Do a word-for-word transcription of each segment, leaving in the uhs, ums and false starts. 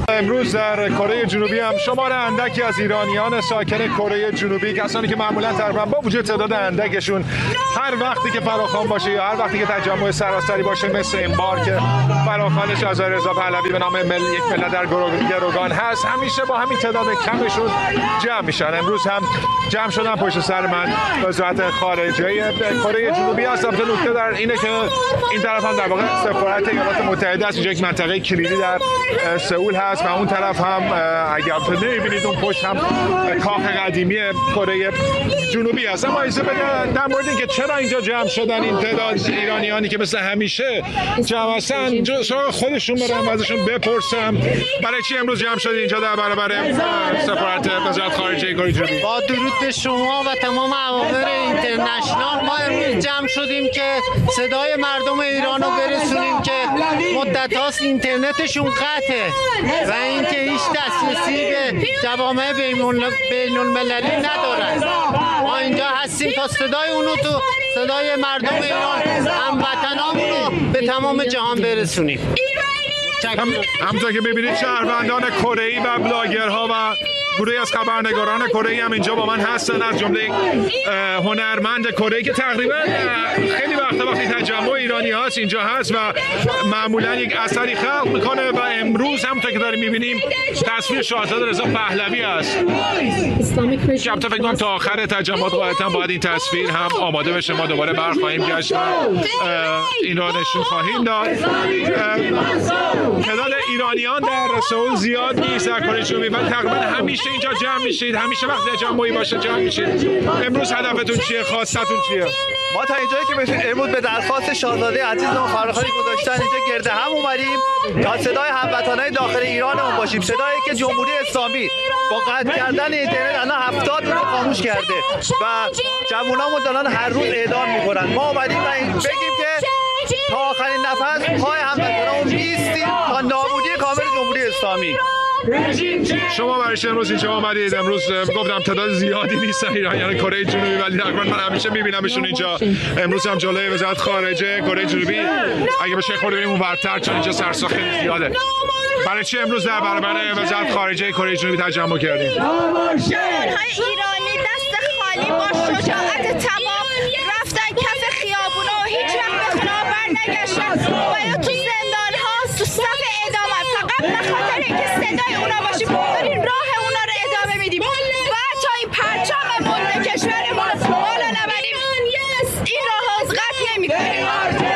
امروز در کره جنوبی هم شمار اندکی از ایرانیان ساکن کره جنوبی، کسانی که معمولا تقریبا با وجود تعداد اندکشون هر وقتی که فراخوان باشه یا هر وقتی که تجمع سراسری باشه مثل این بار که فراخوان شاهزاده رضا پهلوی به نام مل... یک ملت در گروگان هست، همیشه با همین تعداد کمشون جمع میشن. امروز هم جمع شدن پشت سر من وزارت خارجه کره جنوبی هست. البته نکته در اینه که این طرف هم در واقع سفارت ایالات متحده است، اینجا یک منطقه کلیدی در سئول هست و اون طرف هم اگر نمی‌بینید اون پشت هم کاخ قدیمی کره جنوبی هست. اما ایزه بگم در مورد اینکه چرا اینجا جمع شدن این تعداد ایرانیانی که مثل همیشه جمع هستن سراغ خودشون برم و ازشون بپرسم برای چی امروز جمع شدید اینجا در برابر سفارت وزارت خارجه کره جنوبی. با درود به شما و تمام عوامل اینترنشنال، ما امروز جمع شدیم که صدای مردم ایران رو برسونیم که مدت هاست اینترنتشون قطعه و اینکه هیچ دسترسی به جوامع بین المللی ندارن. ما اینجا هستیم تا صدای اونو تو صدای مردم ایران هموطنامون رو به تمام جهان برسونیم. هم همونطور که ببینید شهروندان کره‌ای و بلاگرها و گروهی از خبرنگاران کره‌ای هم اینجا با من هستن، از جمله هنرمند کره‌ای که تقریبا خیلی وقت وقتی تجمع ایرانی هاست اینجا هست و معمولا یک اثری خلق میکنه و امروز هم تا که داریم میبینیم تصویر شاهزاده رضا پهلوی است که البته فکر کنم تا آخر تجمعات قاعدتاً باید این تصویر هم آماده بشه. ما دوباره برخواهیم گشت و این را نشون خواهیم داد. تعداد ایرانیان در سئول زیاد نیست در کره جنوبی ولی تقریبا همیشه اینجا جمع میشید، همیشه وقتی تجمعی باشه جمع میشید. امروز هدفتون چیه؟ خواستتون چیه؟ ما تا اینجایی که بشیم امروز به درخواست شاهزاده عزیزمون فراخوانی گذاشتن اینجا گرد هم اومدیم تا صدای هموطنای داخل ایرانمون باشیم، صدایی که جمهوری اسلامی با قطع کردن اینترنت الان هفتاد روز خاموش کرده و جوونامون دارن هر روز اعدام میکنن. ما اومدیم و بگیم که تا آخرین نفس پای هموطنامون میستیم تا نابودی کامل جمهوری اسلامی. شما برای امروز اینجا آمدید. امروز گفتم تعداد زیادی نیستن ایرانیان کره جنوبی ولی تقریبا من همیشه میبینمشون اینجا. امروز هم جلوی وزارت خارجه کره جنوبی اگه بشه خود بریم اونورتر چون اینجا سرساخت خیلی زیاده. برای چی امروز در برابر وزارت خارجه کره جنوبی تجمع کردیم؟ شهرهای ایرانی دست خالی با شجاعت تمام رفتن کف خیابونا و هیچ وقت به خونه برنگشتن و یا تو زندان ها تو صف اعدام فقط به خاطر اینکه صدای اونا باشیم داریم راه اونا رو ادامه میدیم و تا این پرچم ملک کشورمون رو بالا نبریم این راه از قطع نمی‌کنیم.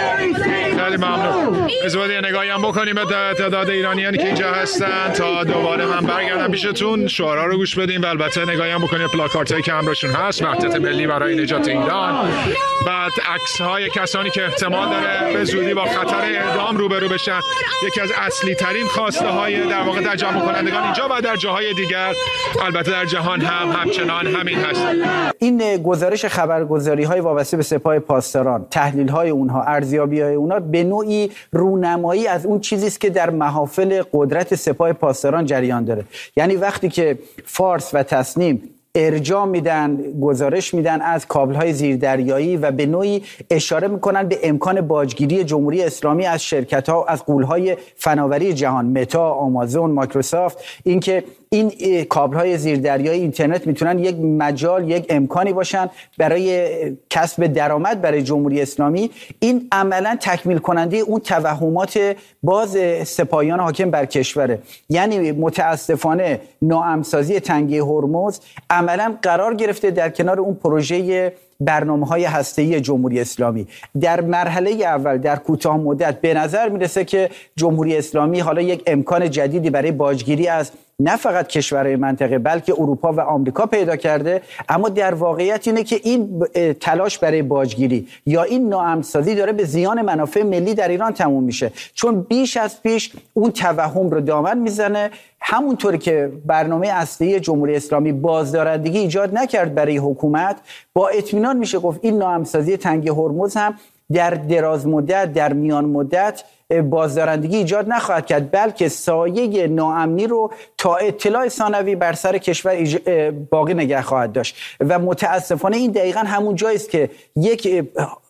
خیلی ممنون. ازودی نگاهی هم بکنیم به تعداد ایرانیانی که اینجا هستن تا دوباره من برگردم پیشتون شعارها رو گوش بدیم و البته نگاهی هم بکنیم پلاکارتایی که همراهشون هست، وحدت ملی برای نجات ایران، بعد عکس‌های کسانی که احتمال داره به زودی با خطر اعدام روبرو بشن. یکی از اصلی ترین خواسته های در واقع تجمع کنندگان اینجا و در جاهای دیگر البته در جهان هم همچنان همین هست. این گزارش خبرگزاری های وابسته به سپاه پاسداران، تحلیل های اونها، ارزیابی های اونها به نوعی رونمایی از اون چیزی است که در محافل قدرت سپاه پاسداران جریان داره. یعنی وقتی که فارس و تصنیم ارجاع میدن، گزارش میدن از کابل‌های زیردریایی و به نوعی اشاره میکنن به امکان باجگیری جمهوری اسلامی از شرکت‌ها، از غول‌های فناوری جهان، متا، آمازون، مایکروسافت، اینکه این کابل‌های زیردریایی اینترنت میتونن یک مجال، یک امکانی باشن برای کسب درآمد برای جمهوری اسلامی. این عملاً تکمیل کننده اون توهمات باز سپاهیان حاکم بر کشوره. یعنی متاسفانه ناامن‌سازی تنگه هرمز عملاً قرار گرفته در کنار اون پروژه برنامه‌های هسته‌ای جمهوری اسلامی. در مرحله اول در کوتاه مدت به نظر میرسه که جمهوری اسلامی حالا یک امکان جدیدی برای باجگیری از نه فقط کشورهای منطقه بلکه اروپا و آمریکا پیدا کرده، اما در واقعیت اینه که این تلاش برای باجگیری یا این ناامن‌سازی داره به زیان منافع ملی در ایران تموم میشه، چون بیش از پیش اون توهم رو دامن میزنه. همونطوری که برنامه اصلی جمهوری اسلامی بازدارندگی ایجاد نکرد برای حکومت، با اطمینان میشه گفت این ناامن‌سازی تنگه هرمز هم در دراز مدت، در میان مدت بازدارندگی ایجاد نخواهد کرد، بلکه سایه ناامنی رو تا اطلاع ثانوی بر سر کشور باقی نگه خواهد داشت. و متاسفانه این دقیقاً همون جایی است که یک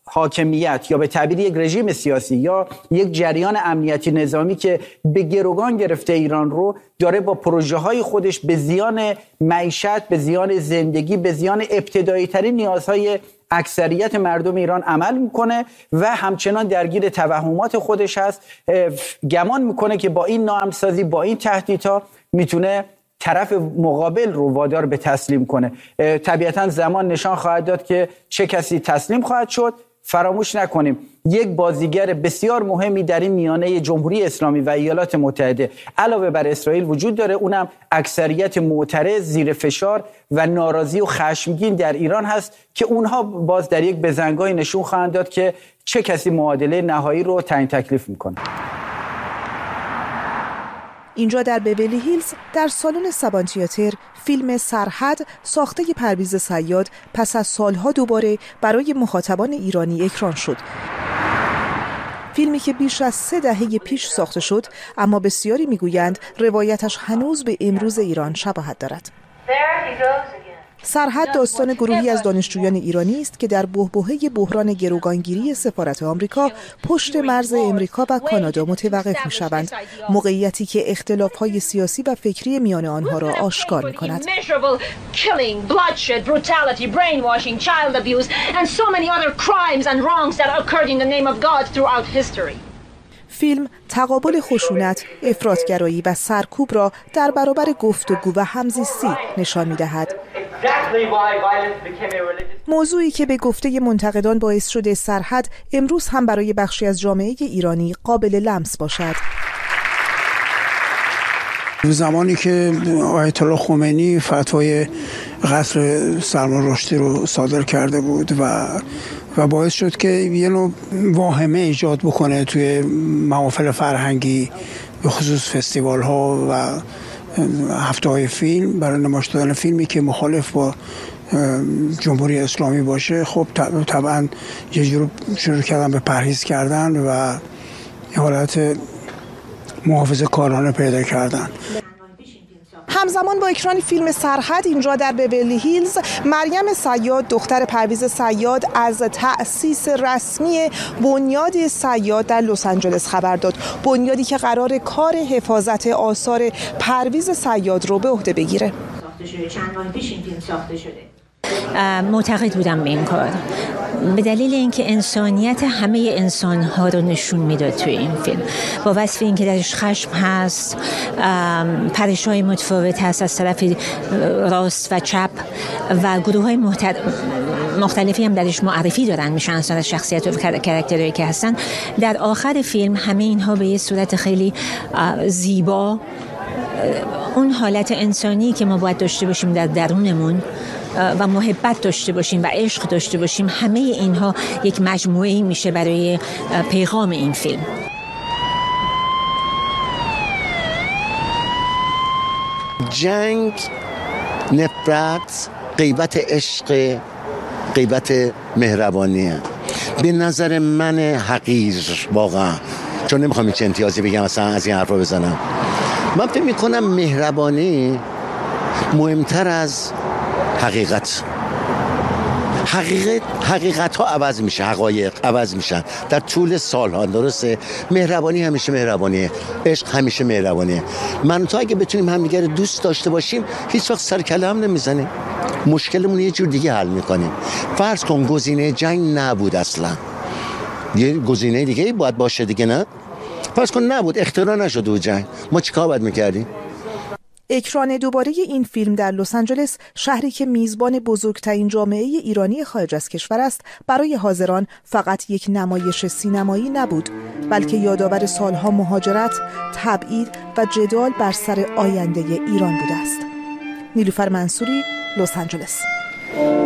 حاکمیت یا به تعبیر یک رژیم سیاسی یا یک جریان امنیتی نظامی که به گروگان گرفته ایران رو داره با پروژه های خودش به زیان معیشت، به زیان زندگی، به زیان ابتدایی ترین نیازهای اکثریت مردم ایران عمل میکنه و همچنان درگیر توهمات خودش هست. گمان میکنه که با این ناامن‌سازی، با این تهدیدها میتونه طرف مقابل رو وادار به تسلیم کنه. طبیعتا زمان نشان خواهد داد که چه کسی تسلیم خواهد شد. فراموش نکنیم یک بازیگر بسیار مهمی در این میانه جمهوری اسلامی و ایالات متحده علاوه بر اسرائیل وجود داره، اونم اکثریت معترض، زیر فشار و ناراضی و خشمگین در ایران هست که اونها باز در یک بزنگاهی نشون خواهند داد که چه کسی معادله نهایی رو تعیین تکلیف میکنه. اینجا در بیولی هیلز در سالن سبان تئاتر فیلم سرحد ساخته پرویز صیاد پس از سالها دوباره برای مخاطبان ایرانی اکران شد. فیلمی که بیش از سه دهه پیش ساخته شد اما بسیاری میگویند روایتش هنوز به امروز ایران شباهت دارد. سرحد داستان گروهی از دانشجویان ایرانی است که در بحبوحه بحران گروگانگیری سفارت آمریکا پشت مرز امریکا و کانادا متوقف می‌شوند، موقعیتی که اختلاف‌های سیاسی و فکری میان آنها را آشکار می‌کند. فیلم تقابل خشونت، افراط‌گرایی و سرکوب را در برابر گفتگو و همزیستی نشان می‌دهد. موضوعی که به گفته منتقدان باعث شده سرحد امروز هم برای بخشی از جامعه ایرانی قابل لمس باشد. زمانی که آیت الله خمینی فتوای قتل سلمان رشدی رو صادر کرده بود و و باعث شد که یه نوع واهمه ایجاد بکنه توی محافل فرهنگی، به خصوص فستیوال ها و هفته های فیلم، برای نمایش دادن فیلمی که مخالف با جمهوری اسلامی باشه، خب طبعا یه جور شروع کردن به پرهیز کردن و یه حالت محافظه کارانه پیدا کردن. همزمان با اکران فیلم سرحد اینجا در بیولی هیلز، مریم صیاد دختر پرویز صیاد از تأسیس رسمی بنیاد صیاد در لس آنجلس خبر داد. بنیادی که قرار کار حفاظت آثار پرویز صیاد رو به عهده بگیره. چند ماه پیش این فیلم ساخته شده. معتقد بودم به این کار به دلیل اینکه انسانیت همه انسان‌ها رو نشون میداد توی این فیلم، با وصف اینکه درش خشم هست، پرش‌های متفاوت هست از طرف راست و چپ و گروه‌های محتر... مختلفی هم درش معرفی دارن میشن از شخصیت و کاراکترهایی که هستن. در آخر فیلم همه اینها به یه صورت خیلی زیبا اون حالت انسانی که ما باید داشته باشیم در درونمون و محبت داشته باشیم و عشق داشته باشیم، همه اینها یک مجموعه‌ای میشه برای پیغام این فیلم. جنگ، نفرت، غیبت عشق، غیبت مهربانیه. به نظر من حقیر واقعا، چون نمیخوام هیچ امتیازی بگم اصلا از این حرفا بزنم. من فکر میکنم مهربانی مهمتر از حقیقت. حقیقت حقیقت ها عوض میشه، حقایق عوض میشن در طول سالها. درسته، مهربانی همیشه مهربانیه، عشق همیشه مهربانیه. من تو اگه بتونیم همدیگه رو دوست داشته باشیم، هیچ وقت سر کله هم نمیزنیم، مشکلمون یه جور دیگه حل میکنیم. فرض کن گزینه جنگ نبود، اصلا یه گزینه دیگه باید باشه دیگه، نه؟ فرض کن نبود، اختراع نشد و جنگ، ما چیکار باید میکردیم؟ اکران دوباره این فیلم در لس آنجلس، شهری که میزبان بزرگترین جامعه ایرانی خارج از کشور است، برای حاضران فقط یک نمایش سینمایی نبود، بلکه یادآور سالها مهاجرت، تبعید و جدال بر سر آینده ایران بوده است. نیلوفر منصوری، لس آنجلس.